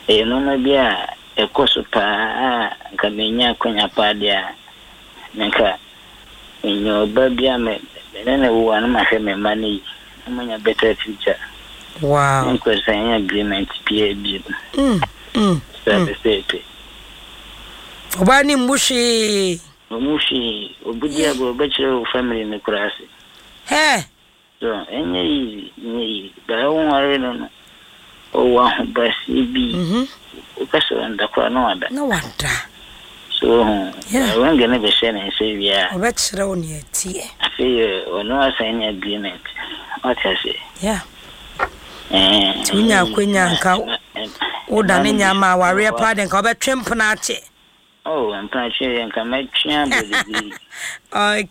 no mabia e koso pa nka menya kwanya pa dia nka enyo babia me na wo an ma hwe me mani amanya better future. Wow. Nko sign agreement PAB. Service. Obani mushi obudia go bachelor family ne kurase. He. So enyi ba won are no. O wa basi bi. O kaso anda kwa no ada. No wonder. So when gonna be sharing say we are. O bachelor on your tie. Afi ono sign agreement. What I say? Yeah. Tunya kwenya nka oda ne nyama ware pa de nka obetwem pna ache. Oh, I'm trying to nka matwa body.